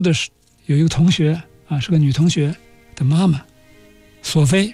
的是有一个同学啊，是个女同学的妈妈索菲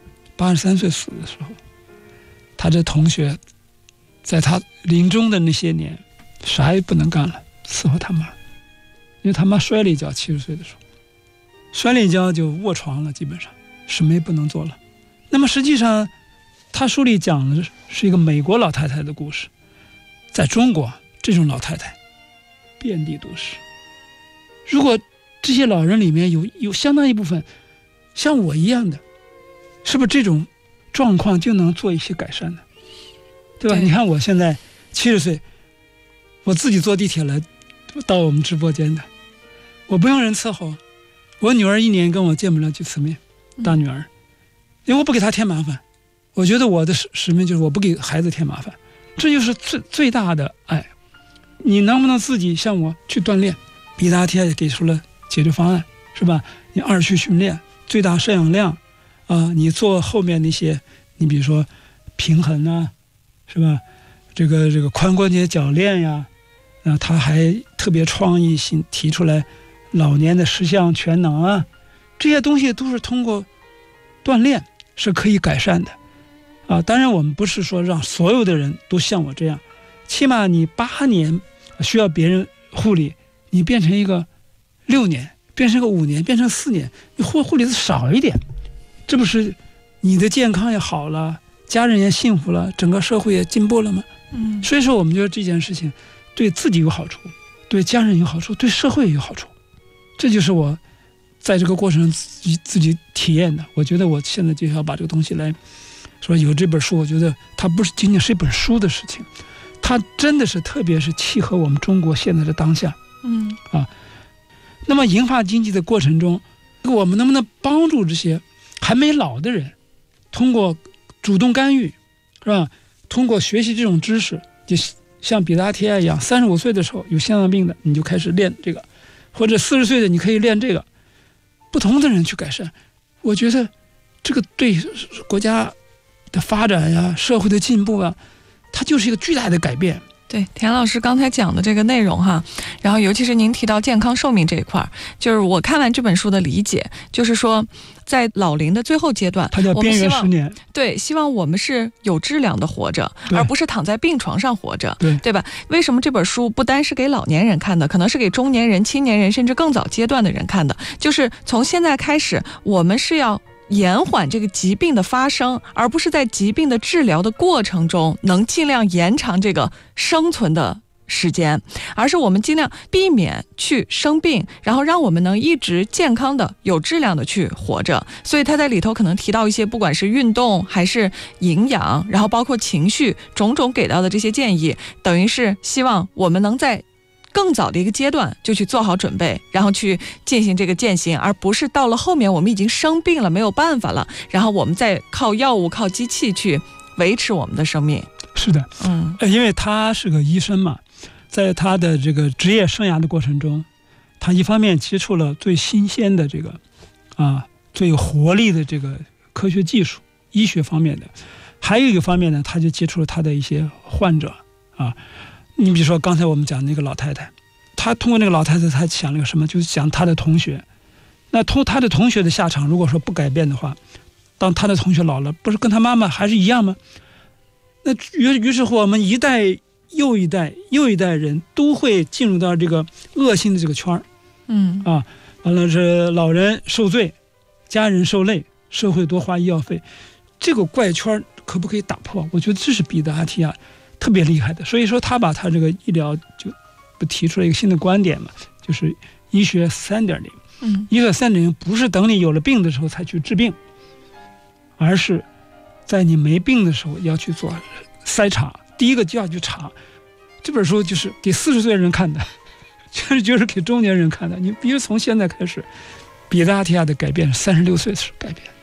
，83岁死的时候，他这同学在他临终的那些年啥也不能干了，伺候他妈，因为他妈摔了一跤，70岁的时候摔了一跤就卧床了，基本上什么也不能做了。那么实际上他书里讲的是一个美国老太太的故事，在中国这种老太太遍地都是。如果这些老人里面有相当一部分像我一样的，是不是这种状况就能做一些改善呢？对吧？你看我现在70岁，我自己坐地铁来到我们直播间的，我不用人伺候，我女儿1年跟我见不了几次面，大女儿，因为我不给她添麻烦，我觉得我的使命就是我不给孩子添麻烦，这就是最大的爱。你能不能自己像我去锻炼？比达提亚也给出了解决方案，是吧？你2区训练，最大摄氧量啊，你做后面那些，你比如说平衡啊，是吧？这个髋关节铰链呀，他还特别创意性提出来老年的10项全能啊，这些东西都是通过锻炼是可以改善的啊。当然我们不是说让所有的人都像我这样，起码你8年需要别人护理，你变成一个6年，变成一个5年，变成4年，你护理的少一点，这不是你的健康也好了，家人也幸福了，整个社会也进步了吗？所以说我们觉得这件事情对自己有好处，对家人有好处，对社会也有好处。这就是我在这个过程中自己体验的。我觉得我现在就要把这个东西来说，有这本书，我觉得它不是仅仅是一本书的事情，它真的是特别是契合我们中国现在的当下。那么银发经济的过程中，我们能不能帮助这些还没老的人，通过主动干预，是吧？通过学习这种知识，就像比达提亚一样，35岁的时候有心脏病的，你就开始练这个，或者40岁的你可以练这个，不同的人去改善。我觉得这个对国家的发展呀、社会的进步啊，它就是一个巨大的改变。 对，田老师刚才讲的这个内容哈，然后尤其是您提到健康寿命这一块，就是我看完这本书的理解，就是说在老龄的最后阶段， 它叫边缘10年， 对，希望我们是有质量的活着，而不是躺在病床上活着，对吧？为什么这本书不单是给老年人看的，可能是给中年人、青年人，甚至更早阶段的人看的？就是从现在开始，我们是要延缓这个疾病的发生，而不是在疾病的治疗的过程中能尽量延长这个生存的时间，而是我们尽量避免去生病，然后让我们能一直健康的有质量的去活着。所以他在里头可能提到一些不管是运动还是营养，然后包括情绪，种种给到的这些建议，等于是希望我们能在更早的一个阶段就去做好准备，然后去进行这个践行，而不是到了后面我们已经生病了没有办法了，然后我们再靠药物靠机器去维持我们的生命。 是的，因为他是个医生嘛，在他的这个职业生涯的过程中，他一方面接触了最新鲜的这个最有活力的这个科学技术医学方面的，还有一个方面呢，他就接触了他的一些患者啊。你比如说刚才我们讲那个老太太，她通过那个老太太，她想了个什么，就是讲她的同学。那她的同学的下场如果说不改变的话，当她的同学老了，不是跟她妈妈还是一样吗？那于是乎我们一代又一代人都会进入到这个恶性的这个圈完了是老人受罪，家人受累，社会多花医药费，这个怪圈可不可以打破？我觉得这是比达提亚特别厉害的。所以说他把他这个医疗就提出了一个新的观点嘛，就是医学 3.0。医学 3.0 不是等你有了病的时候才去治病，而是在你没病的时候要去做筛查。第一个就要去查。这本书就是给40岁的人看的，就是给中年人看的。你比如从现在开始，比达提亚的改变是36岁是改变。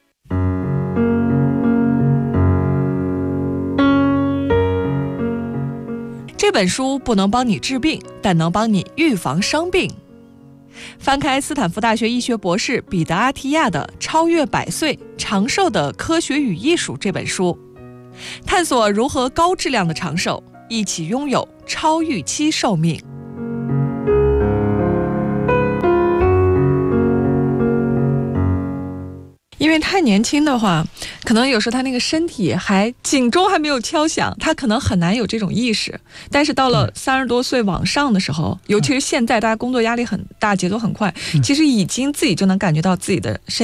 这本书不能帮你治病，但能帮你预防伤病。翻开斯坦福大学医学博士彼得阿提亚的《超越100岁长寿的科学与艺术》这本书，探索如何高质量的长寿，一起拥有超预期寿命。 因为太年轻的话，可能有时候他那个身体警钟还没有敲响，他可能很难有这种意识。但是到了30多岁往上的时候，尤其是现在大家工作压力很大，节奏很快，其实已经自己就能感觉到自己的身